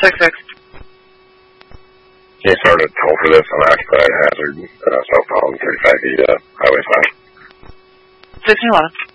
666. Can you start a toll for this on occupied hazard, cell phone 35 Highway 5? 1611.